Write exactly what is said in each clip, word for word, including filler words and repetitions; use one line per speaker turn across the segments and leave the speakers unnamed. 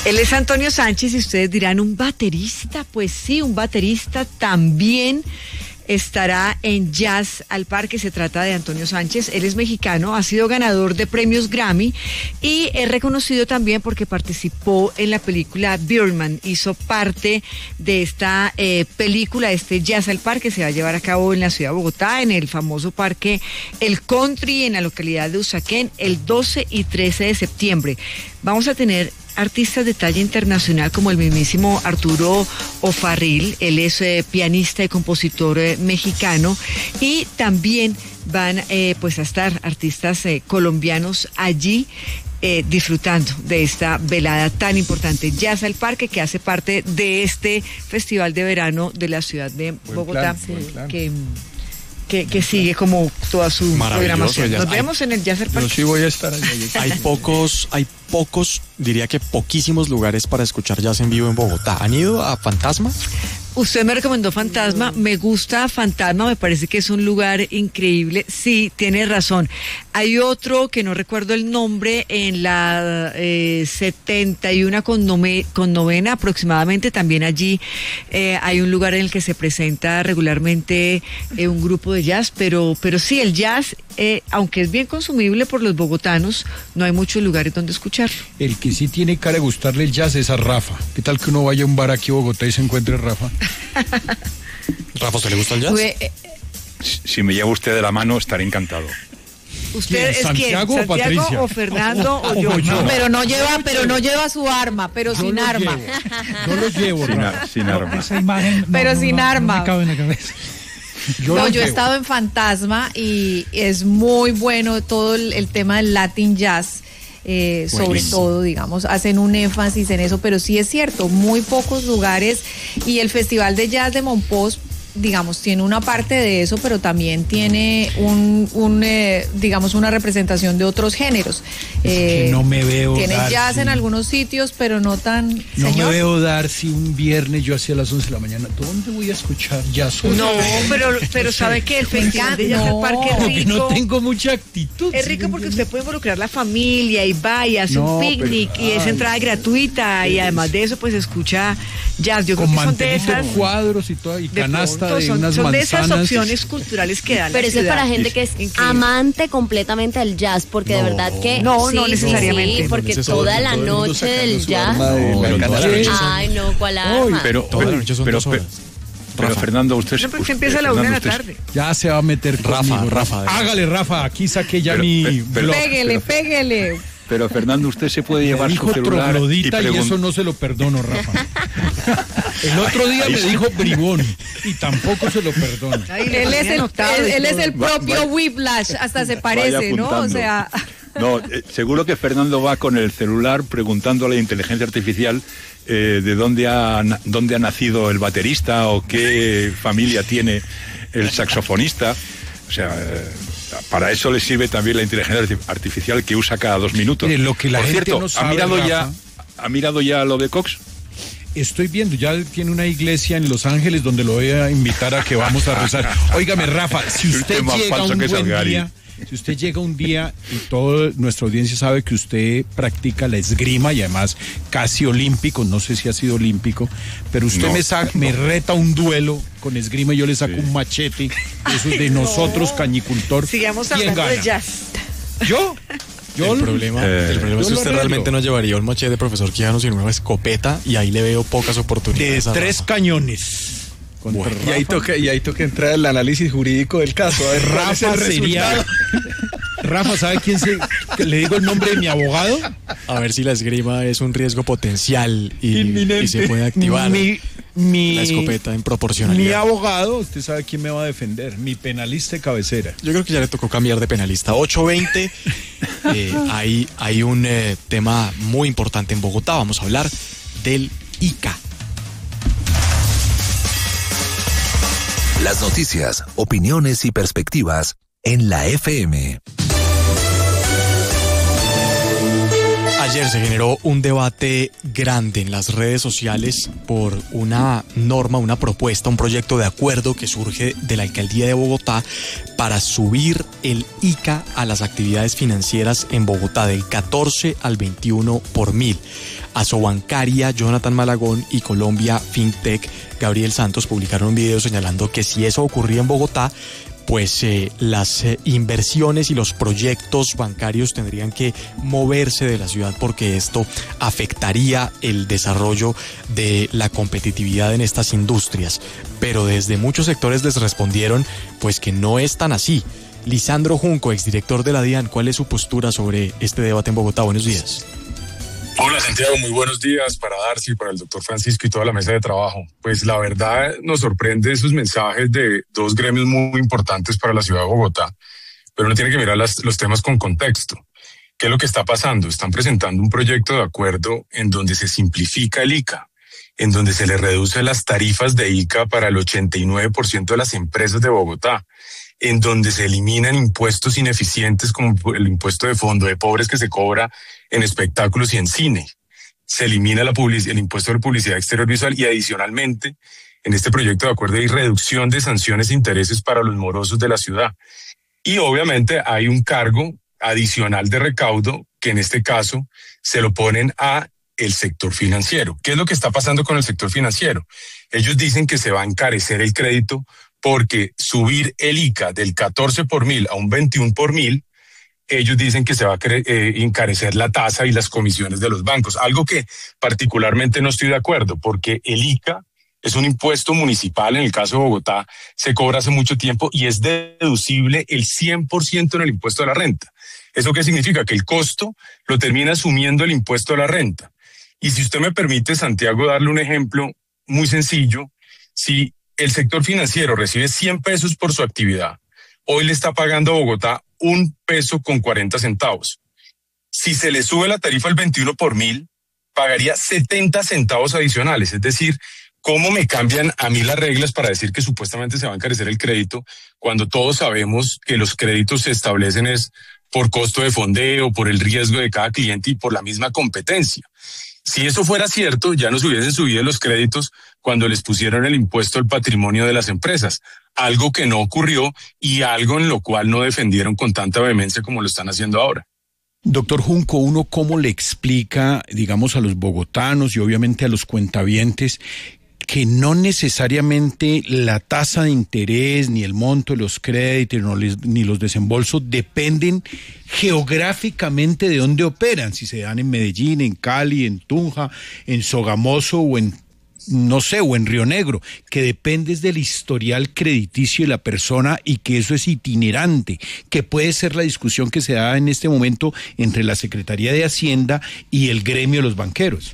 Él es Antonio Sánchez y ustedes dirán, ¿un baterista? Pues sí, un baterista también estará en Jazz al Parque. Se trata de Antonio Sánchez. Él es mexicano, ha sido ganador de premios Grammy y es reconocido también porque participó en la película Birdman. Hizo parte de esta eh, película, este Jazz al Parque. Se va a llevar a cabo en la ciudad de Bogotá, en el famoso parque El Country, en la localidad de Usaquén, el doce y trece de septiembre. Vamos a tener artistas de talla internacional como el mismísimo Arturo O'Farrill. Él es eh, pianista y compositor eh, mexicano, y también van eh, pues a estar artistas eh, colombianos allí eh, disfrutando de esta velada tan importante, Jazz al Parque, que hace parte de este festival de verano de la ciudad de Bogotá,
buen plan, buen plan.
que Que, que sigue como toda su programación. Nos
hay,
vemos en el Jazz al Parque.
Yo sí voy a estar allá.
Hay pocos, hay pocos, diría que poquísimos lugares para escuchar jazz en vivo en Bogotá. ¿Han ido a Fantasma?
Usted me recomendó Fantasma, me gusta Fantasma, me parece que es un lugar increíble. Sí, tiene razón. Hay otro que no recuerdo el nombre, en la eh, setenta y uno con, nome, con novena aproximadamente, también allí eh, hay un lugar en el que se presenta regularmente eh, un grupo de jazz, pero, pero sí, el jazz, eh, aunque es bien consumible por los bogotanos, no hay muchos lugares donde escucharlo.
El que sí tiene cara de gustarle el jazz es a Rafa. ¿Qué tal que uno vaya a un bar aquí a Bogotá y se encuentre Rafa?
Rafa, ¿usted le gusta el jazz?
Uy, eh,
Si me lleva usted de la mano, estaré encantado.
¿Usted es quién?
¿Santiago o
¿Santiago
Patricia?
o Fernando o, o yo?
yo.
No,
Pero no lleva, pero no lleva su arma, pero
Yo
sin
lo
arma.
llevo. Yo lo llevo,
Sin,
Rafa.
a- sin arma.
Esa imagen no,
Pero
no,
sin
no,
arma.
No me cabe en la cabeza.
Yo
No,
lo
yo he
llevo.
estado en Fantasma y es muy bueno todo el, el tema del Latin Jazz. Eh, sobre
Buenísimo.
todo, digamos, hacen un énfasis en eso, pero sí es cierto, muy pocos lugares, y el Festival de Jazz de Monpós, digamos, tiene una parte de eso, pero también tiene un, un eh, digamos, una representación de otros géneros.
Es que no me veo
Tiene
dar,
jazz
sí.
en algunos sitios, pero no tan.
No
señor.
me veo dar si un viernes yo hacía las once de la mañana. ¿Dónde voy a escuchar jazz hoy?
No, pero, pero sabe que el Festival de Jazz
No,
al Parque es
Porque
rico.
no tengo mucha actitud.
Es rico porque usted puede involucrar la familia y va y hace
No,
un picnic,
pero-
y es
ay,
entrada gratuita, y además de eso pues escucha jazz. Yo
Con
creo que son de
mantelito,
esas,
cuadros y toda, y
de
canasta
pronto,
de
son,
unas
son de esas
manzanas.
opciones culturales que dan
Pero
la
eso es
ciudad.
para gente que es
Increíble.
amante completamente del jazz, porque de
No.
verdad que
No,
sí,
no
sí,
necesariamente.
sí, porque
No
toda la
necesariamente.
noche del jazz.
No, pero toda la noche son-
Ay, no, ¿cuál arma?
Pero,
Toda la noche son
pero,
dos horas.
pero,
Rafa.
Fernando, usted...
No, porque
usted-
empieza a la una de la
Fernando, usted-
tarde.
Ya se va a meter
Rafa,
conmigo.
Rafa, de-
Hágale, Rafa. Aquí saqué ya
Pero-
mi
pero- pero-
blog.
Pégele, pégele.
Pero, Fernando, usted se puede
Me
llevar
dijo
su celular y,
troglodita y,
pregun-
eso no se lo perdono, Rafa. El otro día
Ahí
me
sí.
dijo bribón y tampoco se lo perdono.
Ay, le
Él es
ponían
el,
octavos
él,
y
él es
todo.
el propio
Va- va-
Whiplash, hasta se
Vaya
parece, ¿no? O
apuntando.
sea,
No, eh, seguro que Fernando va con el celular preguntando a la inteligencia artificial eh, de dónde ha, na- dónde ha nacido el baterista o qué familia tiene el saxofonista. O sea, eh, para eso le sirve también la inteligencia arti- artificial que usa cada dos minutos.
Mire, lo que la
Por
gente
cierto,
no sabe,
¿ha mirado
Rafa,
ya, ha mirado ya lo de Cox?
Estoy viendo, ya tiene una iglesia en Los Ángeles donde lo voy a invitar a que vamos a rezar. Óigame, Rafa, si
Es un
usted
tema
llega
falso
un
que
buen
Salgari.
día, si usted llega un día y toda nuestra audiencia sabe que usted practica la esgrima y además casi olímpico, no sé si ha sido olímpico, pero usted
No,
me, sa- me reta un duelo con esgrima y yo le saco un machete, eso es de nosotros, cañicultor.
Sigamos
¿Quién
hablando
gana?
de jazz.
¿Yo? Yo
El problema,
Eh,
el problema es
yo
que
lo
usted
arreglo.
realmente no llevaría un machete de profesor Quijano, sino una escopeta, y ahí le veo pocas
de
oportunidades. a
tres
Rafa.
cañones. Contra
Bueno,
Y ahí
Rafa.
toca, y ahí toca entrar el análisis jurídico del caso. A ver cuál es el
Rafa sería.
resultado.
Rafa, ¿sabe quién se.? que le digo el nombre de mi abogado?
A ver si la esgrima es un riesgo potencial y, y se puede activar
Mi, mi,
la escopeta en
mi
proporcionalidad.
abogado, usted sabe quién me va a defender. Mi penalista de cabecera.
Yo creo que ya le tocó cambiar de penalista. ocho veinte, eh, hay, hay un eh, tema muy importante en Bogotá. Vamos a hablar del I C A.
Las noticias, opiniones y perspectivas en la F M.
Ayer se generó un debate grande en las redes sociales por una norma, una propuesta, un proyecto de acuerdo que surge de la Alcaldía de Bogotá para subir el I C A a las actividades financieras en Bogotá del catorce al veintiuno por mil. Asobancaria, Jonathan Malagón y Colombia FinTech, Gabriel Santos, publicaron un video señalando que si eso ocurría en Bogotá, pues eh, las eh, inversiones y los proyectos bancarios tendrían que moverse de la ciudad porque esto afectaría el desarrollo de la competitividad en estas industrias. Pero desde muchos sectores les respondieron pues que no es tan así. Lisandro Junco, exdirector de la DIAN, ¿cuál es su postura sobre este debate en Bogotá? Buenos días.
Hola Santiago, muy buenos días para Darcy, para el doctor Francisco y toda la mesa de trabajo. Pues la verdad nos sorprende esos mensajes de dos gremios muy importantes para la ciudad de Bogotá, pero uno tiene que mirar las, los temas con contexto. ¿Qué es lo que está pasando? Están presentando un proyecto de acuerdo en donde se simplifica el I C A, en donde se le reduce las tarifas de I C A para el ochenta y nueve por ciento de las empresas de Bogotá, en donde se eliminan impuestos ineficientes como el impuesto de fondo de pobres que se cobra en espectáculos y en cine. Se elimina la public- el impuesto de publicidad exterior visual y adicionalmente en este proyecto de acuerdo hay reducción de sanciones e intereses para los morosos de la ciudad. Y obviamente hay un cargo adicional de recaudo que en este caso se lo ponen a el sector financiero. ¿Qué es lo que está pasando con el sector financiero? Ellos dicen que se va a encarecer el crédito porque subir el I C A del catorce por mil a un veintiuno por mil, ellos dicen que se va a eh, encarecer la tasa y las comisiones de los bancos, algo que particularmente no estoy de acuerdo, porque el I C A es un impuesto municipal, en el caso de Bogotá se cobra hace mucho tiempo y es deducible el cien por ciento en el impuesto de la renta. ¿Eso qué significa? Que el costo lo termina asumiendo el impuesto de la renta. Y si usted me permite, Santiago, darle un ejemplo muy sencillo, si el sector financiero recibe cien pesos por su actividad, hoy le está pagando a Bogotá un peso con cuarenta centavos. Si se le sube la tarifa al veintiuno por mil, pagaría setenta centavos adicionales. Es decir, ¿cómo me cambian a mí las reglas para decir que supuestamente se va a encarecer el crédito cuando todos sabemos que los créditos se establecen es por costo de fondeo, por el riesgo de cada cliente y por la misma competencia? Si eso fuera cierto, ya nos hubiesen subido los créditos cuando les pusieron el impuesto al patrimonio de las empresas, algo que no ocurrió y algo en lo cual no defendieron con tanta vehemencia como lo están haciendo ahora.
Doctor Junco, ¿uno cómo le explica, digamos, a los bogotanos y obviamente a los cuentavientes que no necesariamente la tasa de interés, ni el monto de los créditos, no les, ni los desembolsos dependen geográficamente de dónde operan, si se dan en Medellín, en Cali, en Tunja, en Sogamoso o en, no sé, o en Río Negro, que depende del historial crediticio de la persona y que eso es itinerante, que puede ser la discusión que se da en este momento entre la Secretaría de Hacienda y el gremio de los banqueros?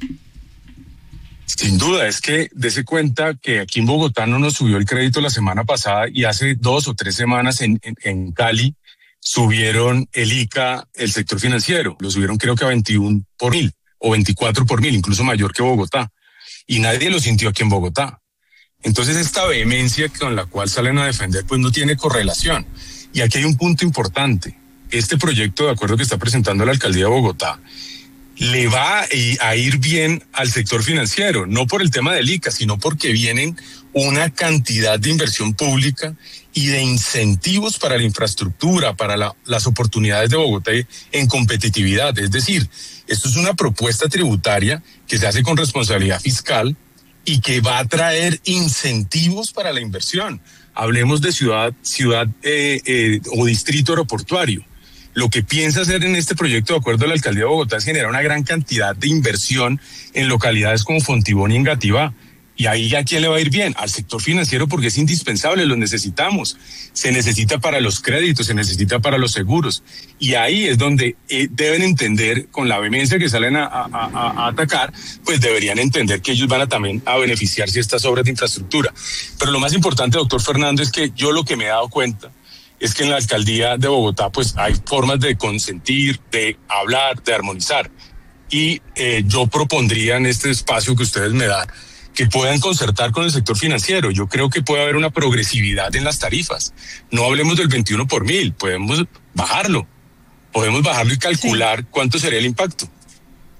Sin duda, es que dése cuenta que aquí en Bogotá no nos subió el crédito la semana pasada y hace dos o tres semanas en, en, en Cali subieron el I C A, el sector financiero, lo subieron creo que a veintiuno por mil o veinticuatro por mil, incluso mayor que Bogotá, y nadie lo sintió aquí en Bogotá. Entonces esta vehemencia con la cual salen a defender pues no tiene correlación. Y aquí hay un punto importante, este proyecto de acuerdo que está presentando la Alcaldía de Bogotá le va a ir bien al sector financiero, no por el tema del I C A, sino porque vienen una cantidad de inversión pública y de incentivos para la infraestructura, para la, las oportunidades de Bogotá en competitividad. Es decir, esto es una propuesta tributaria que se hace con responsabilidad fiscal y que va a traer incentivos para la inversión. Hablemos de ciudad, ciudad eh, eh, o distrito aeroportuario. Lo que piensa hacer en este proyecto de acuerdo a la Alcaldía de Bogotá es generar una gran cantidad de inversión en localidades como Fontibón y Engativá. Y ahí ¿a quién le va a ir bien? Al sector financiero, porque es indispensable, lo necesitamos. Se necesita para los créditos, se necesita para los seguros. Y ahí es donde eh, deben entender, con la vehemencia que salen a, a, a, a atacar, pues deberían entender que ellos van a también a beneficiarse de estas obras de infraestructura. Pero lo más importante, doctor Fernando, es que yo lo que me he dado cuenta es que en la Alcaldía de Bogotá pues hay formas de consentir, de hablar, de armonizar. Y eh, yo propondría en este espacio que ustedes me dan que puedan concertar con el sector financiero. Yo creo que puede haber una progresividad en las tarifas. No hablemos del veintiuno por mil, podemos bajarlo. Podemos bajarlo y calcular sí. cuánto sería el impacto.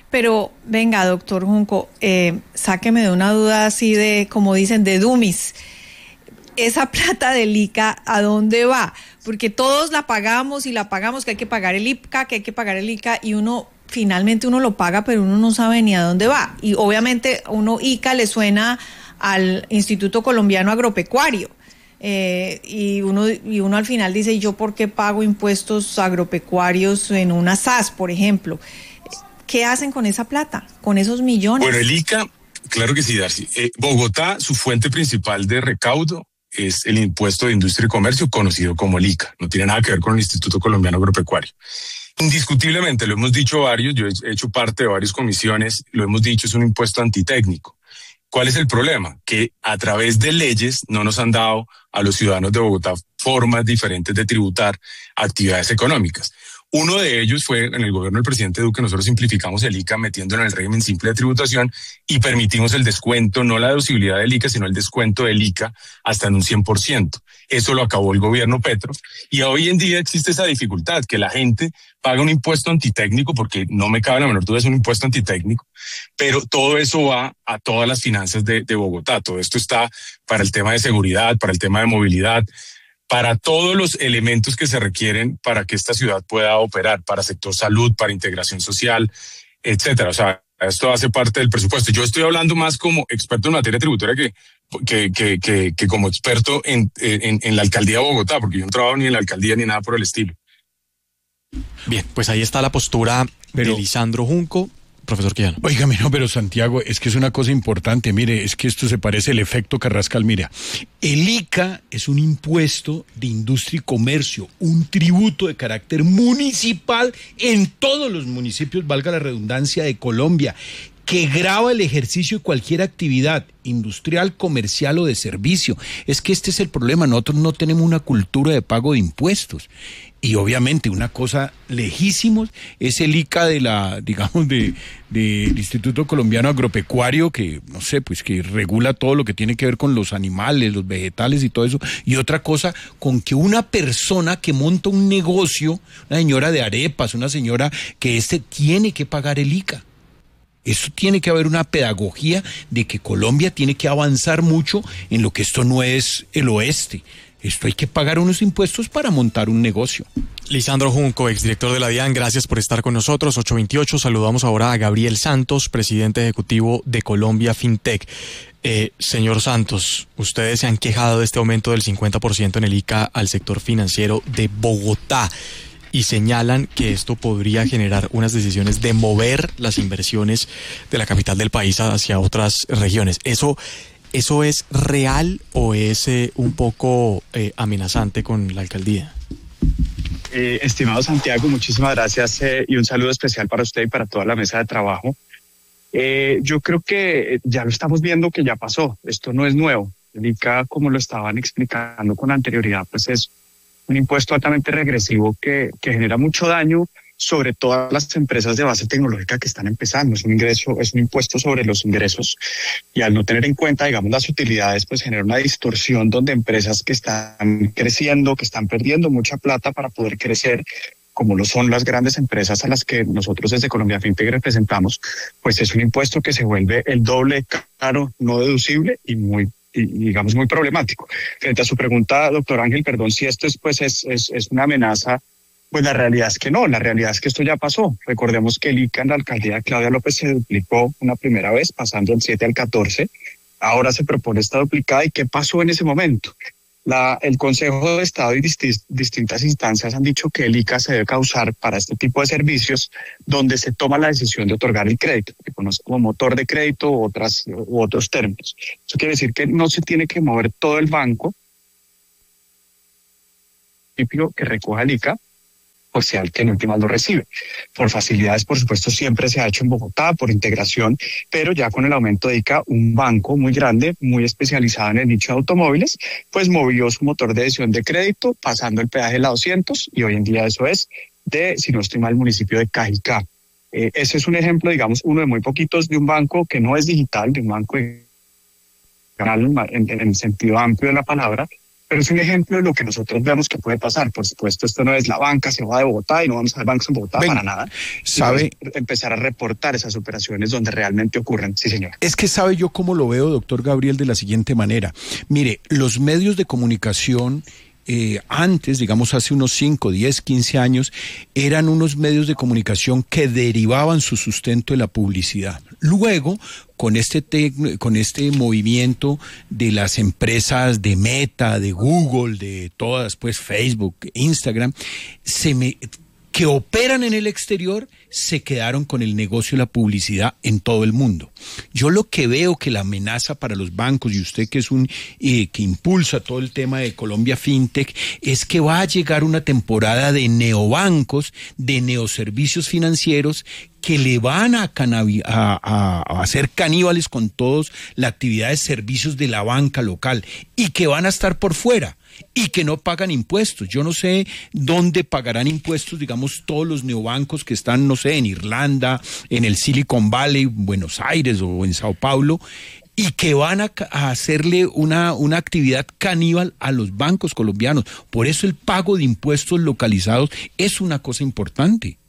Pero venga, doctor Junco, eh, sáqueme de una duda así de, como dicen, de dummies. Esa plata del I C A, ¿a dónde va? Porque todos la pagamos y la pagamos, que hay que pagar el I C A, que hay que pagar el I C A, y uno, finalmente uno lo paga, pero uno no sabe ni a dónde va. Y obviamente uno I C A le suena al Instituto Colombiano Agropecuario. Eh, y uno y uno al final dice, ¿y yo por qué pago impuestos agropecuarios en una S A S, por ejemplo? ¿Qué hacen con esa plata, con esos millones?
Bueno, el I C A, claro que sí, Darcy. Eh, Bogotá, su fuente principal de recaudo es el impuesto de industria y comercio, conocido como el I C A. No tiene nada que ver con el Instituto Colombiano Agropecuario. Indiscutiblemente, lo hemos dicho varios, yo he hecho parte de varias comisiones, lo hemos dicho, es un impuesto antitécnico. ¿Cuál es el problema? Que a través de leyes no nos han dado a los ciudadanos de Bogotá formas diferentes de tributar actividades económicas. Uno de ellos fue en el gobierno del presidente Duque, nosotros simplificamos el I C A metiéndolo en el régimen simple de tributación y permitimos el descuento, no la deducibilidad del I C A, sino el descuento del I C A hasta en un cien por ciento. Eso lo acabó el gobierno Petro y hoy en día existe esa dificultad, que la gente paga un impuesto antitécnico, porque no me cabe la menor duda, es un impuesto antitécnico, pero todo eso va a todas las finanzas de, de Bogotá. Todo esto está para el tema de seguridad, para el tema de movilidad, para todos los elementos que se requieren para que esta ciudad pueda operar, para sector salud, para integración social, etcétera. O sea, esto hace parte del presupuesto. Yo estoy hablando más como experto en materia tributaria que, que, que, que, que como experto en, en, en la alcaldía de Bogotá, porque yo no trabajo ni en la alcaldía ni nada por el estilo.
Bien, pues ahí está la postura Pero, de Lisandro Junco. Profesor Quijano.
Óigame, no, pero Santiago, es que es una cosa importante. Mire, es que esto se parece al efecto Carrascal. Mira, el I C A es un impuesto de industria y comercio, un tributo de carácter municipal en todos los municipios, valga la redundancia, de Colombia, que grava el ejercicio de cualquier actividad industrial, comercial o de servicio. Es que este es el problema, nosotros no tenemos una cultura de pago de impuestos. Y obviamente una cosa lejísimos es el I C A de la, digamos, de, del Instituto Colombiano Agropecuario, que, no sé, pues que regula todo lo que tiene que ver con los animales, los vegetales y todo eso. Y otra cosa, con que una persona que monta un negocio, una señora de arepas, una señora que este tiene que pagar el I C A. Eso tiene que haber una pedagogía de que Colombia tiene que avanzar mucho en lo que esto no es el oeste. Esto hay que pagar unos impuestos para montar un negocio.
Lisandro Junco, exdirector de la DIAN, gracias por estar con nosotros. ocho veintiocho, saludamos ahora a Gabriel Santos, presidente ejecutivo de Colombia FinTech. Eh, señor Santos, ustedes se han quejado de este aumento del cincuenta por ciento en el I C A al sector financiero de Bogotá y señalan que esto podría generar unas decisiones de mover las inversiones de la capital del país hacia otras regiones. ¿Eso, eso es real o es eh, un poco eh, amenazante con la alcaldía?
Eh, estimado Santiago, muchísimas gracias eh, y un saludo especial para usted y para toda la mesa de trabajo. Eh, yo creo que ya lo estamos viendo que ya pasó, esto no es nuevo. El I C A, como lo estaban explicando con anterioridad, pues es un impuesto altamente regresivo que, que genera mucho daño sobre todas las empresas de base tecnológica que están empezando. Es un ingreso, es un impuesto sobre los ingresos y al no tener en cuenta, digamos, las utilidades, pues genera una distorsión donde empresas que están creciendo, que están perdiendo mucha plata para poder crecer, como lo son las grandes empresas a las que nosotros desde Colombia FinTech representamos, pues es un impuesto que se vuelve el doble caro, no deducible y muy y digamos muy problemático. Frente a su pregunta, doctor Ángel, perdón, si esto es, pues es, es, es una amenaza, pues la realidad es que no, la realidad es que esto ya pasó. Recordemos que el I C A en la alcaldía de Claudia López se duplicó una primera vez, pasando del siete al catorce, ahora se propone esta duplicada. ¿Y qué pasó en ese momento? La, el Consejo de Estado y distis, distintas instancias han dicho que el I C A se debe causar para este tipo de servicios donde se toma la decisión de otorgar el crédito, que conoce como motor de crédito u, otras, u otros términos. Eso quiere decir que no se tiene que mover todo el banco que recoja el I C A, pues sea el que en últimas lo recibe. Por facilidades, por supuesto, siempre se ha hecho en Bogotá, por integración, pero ya con el aumento de I C A, un banco muy grande, muy especializado en el nicho de automóviles, pues movió su motor de decisión de crédito, pasando el peaje de la doscientos, y hoy en día eso es de, si no estoy mal, el municipio de Cajicá. Eh, ese es un ejemplo, digamos, uno de muy poquitos de un banco que no es digital, de un banco en, en, en el sentido amplio de la palabra, Pero es un ejemplo de lo que nosotros vemos que puede pasar. Por supuesto, esto no es la banca, se va de Bogotá y no vamos a ver bancos en Bogotá
Venga,
para nada.
¿sabe?
Empezar a reportar esas operaciones donde realmente ocurren. Sí, señor.
Es que sabe yo cómo lo veo, doctor Gabriel, de la siguiente manera. Mire, los medios de comunicación eh, antes, digamos hace unos cinco, diez, quince años, eran unos medios de comunicación que derivaban su sustento de la publicidad. Luego, con este, te- con este movimiento de las empresas de Meta, de Google, de todas, pues Facebook, Instagram, se me... que operan en el exterior, se quedaron con el negocio de la publicidad en todo el mundo. Yo lo que veo que la amenaza para los bancos, y usted que es un eh, que impulsa todo el tema de Colombia FinTech, es que va a llegar una temporada de neobancos, de neoservicios financieros, que le van a, canavi- a, a, a hacer caníbales con todos la actividad de servicios de la banca local, y que van a estar por fuera y que no pagan impuestos. Yo no sé dónde pagarán impuestos, digamos, todos los neobancos que están, no sé, en Irlanda, en el Silicon Valley, Buenos Aires o en Sao Paulo, y que van a, a hacerle una, una actividad caníbal a los bancos colombianos. Por eso el pago de impuestos localizados es una cosa importante.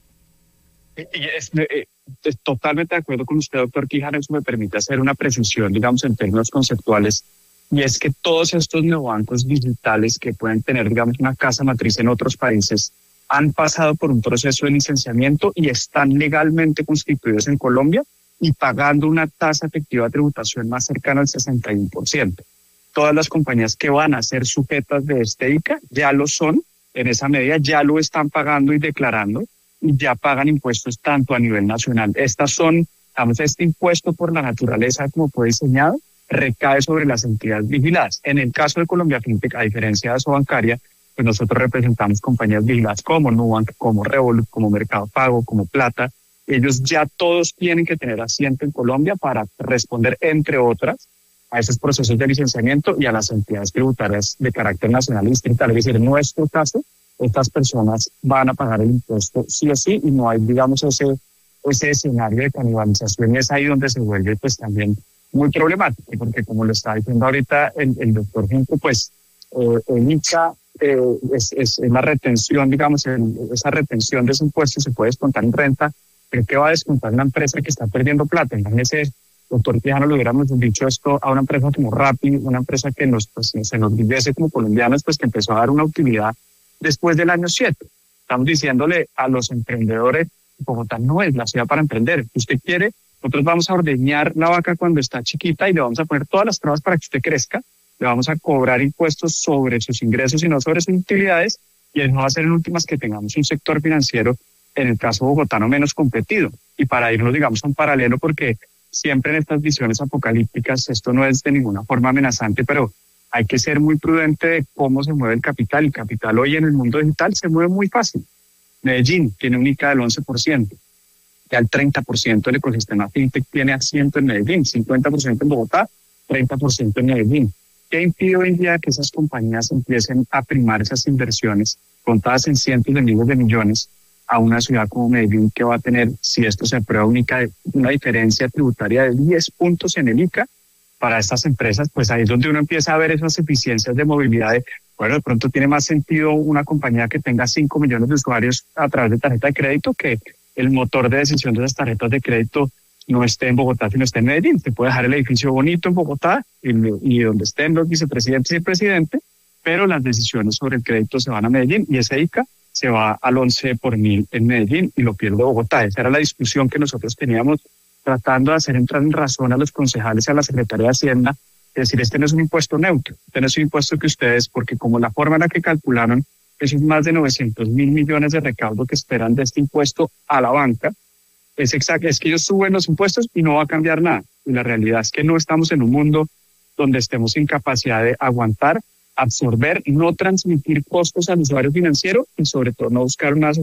Y es, eh, es totalmente de acuerdo con usted, doctor Quijano. Eso me permite hacer una precisión, digamos, en términos conceptuales. Y es que todos estos neobancos digitales que pueden tener, digamos, una casa matriz en otros países, han pasado por un proceso de licenciamiento y están legalmente constituidos en Colombia y pagando una tasa efectiva de tributación más cercana al sesenta y uno por ciento. Todas las compañías que van a ser sujetas de este I C A ya lo son, en esa medida ya lo están pagando y declarando, y ya pagan impuestos tanto a nivel nacional. Estas son, digamos, este impuesto por la naturaleza como fue diseñado, recae sobre las entidades vigiladas. En el caso de Colombia FinTech, a diferencia de Sobancaria, pues nosotros representamos compañías vigiladas como Nubank, como Revolut, como Mercado Pago, como Plata. Ellos ya todos tienen que tener asiento en Colombia para responder, entre otras, a esos procesos de licenciamiento y a las entidades tributarias de carácter nacional y distrital. Es decir, en nuestro caso, estas personas van a pagar el impuesto sí o sí, y no hay, digamos, ese, ese escenario de canibalización, y es ahí donde se vuelve pues también muy problemático, porque como lo está diciendo ahorita el, el doctor Junco, pues eh, el I C A eh, es, es, es la retención, digamos, el, esa retención de ese impuesto se puede descontar en renta, pero que va a descontar una empresa que está perdiendo plata. Imagínese, doctor Quijano, lo hubiéramos dicho esto a una empresa como Rappi, una empresa que nos, pues, se nos viviese como colombianos, pues que empezó a dar una utilidad después del año siete. Estamos diciéndole a los emprendedores, Bogotá no es la ciudad para emprender. Si usted quiere, nosotros vamos a ordeñar la vaca cuando está chiquita y le vamos a poner todas las trabas para que usted crezca, le vamos a cobrar impuestos sobre sus ingresos y no sobre sus utilidades, y eso va a ser en últimas que tengamos un sector financiero, en el caso bogotano, menos competido. Y para irnos, digamos, a un paralelo, porque siempre en estas visiones apocalípticas, esto no es de ninguna forma amenazante, pero hay que ser muy prudente de cómo se mueve el capital. El capital hoy en el mundo digital se mueve muy fácil. Medellín tiene un I C A del once por ciento. Ya el treinta por ciento del ecosistema FinTech tiene asiento en Medellín, cincuenta por ciento en Bogotá, treinta por ciento en Medellín. ¿Qué impide hoy en día que esas compañías empiecen a primar esas inversiones contadas en cientos de miles de millones a una ciudad como Medellín, que va a tener, si esto se aprueba, única, una diferencia tributaria de diez puntos en el I C A para estas empresas? Pues ahí es donde uno empieza a ver esas eficiencias de movilidad. De, bueno, de pronto tiene más sentido una compañía que tenga cinco millones de usuarios a través de tarjeta de crédito, que el motor de decisión de esas tarjetas de crédito no esté en Bogotá, sino esté en Medellín. Se puede dejar el edificio bonito en Bogotá y, y donde estén los vicepresidentes y el presidente, pero las decisiones sobre el crédito se van a Medellín, y ese I C A se va al once por mil en Medellín y lo pierde Bogotá. Esa era la discusión que nosotros teníamos, tratando de hacer entrar en razón a los concejales y a la Secretaría de Hacienda, es decir, este no es un impuesto neutro, este no es un impuesto que ustedes, porque como la forma en la que calcularon, esos más de novecientos mil millones de recaudo que esperan de este impuesto a la banca, es exacto, es que ellos suben los impuestos y no va a cambiar nada. Y la realidad es que no estamos en un mundo donde estemos sin capacidad de aguantar, absorber, no transmitir costos al usuario financiero y sobre todo no buscar una